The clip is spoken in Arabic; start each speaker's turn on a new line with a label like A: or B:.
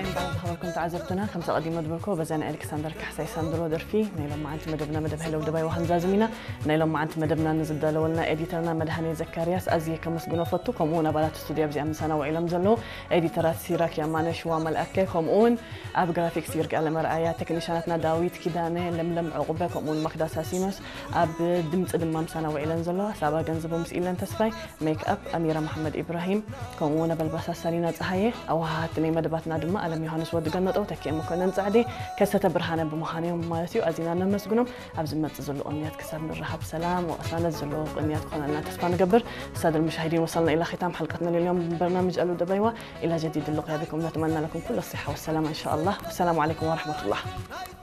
A: مستمعين بعد خبركم تعزبتنا خمسة قديمة دبلكو بزانا ألكسندر كحسي ساندرو درفي نيلهم معانت مدبنا مدب هلو دبي وهنزا زمينا نيلهم معانت مدبنا نزل دالولنا إديترنا مدهني زكارياس أزي كمسجونو فتو كمونا بلات استوديو بزي أمسانا وإلم زلو إديترات سيراك يامانش وامل أكي كمون أب جرافيكس يرجع لمرآيا تكنيشانتنا داويد كيدانه لملم عقبة كمون مخدا ساسينوس أب دمت أدم أمسانا وإلم زلو سابا جنزبو مسئلن تسفاي ميك أب أميرة محمد إبراهيم كمونا بالباسا سالينا تحيي أو هاتني مدباتنا دم ألم يوحنس ودقنط أو تكيم مكنن صعدي كسته برهانه بمخانيهم مالتيو أزينا نمسجنهم أبزمت زلو أمنيات كسب الرحب سلام وأسانا زلو أمنيات قناتنا تسفى نقبر السادة المشاهدين وصلنا إلى ختام حلقتنا لليوم من برنامج ألو دبيوة إلى جديد اللقاء بكم نتمنى لكم كل الصحة والسلامة إن شاء الله والسلام عليكم ورحمة الله.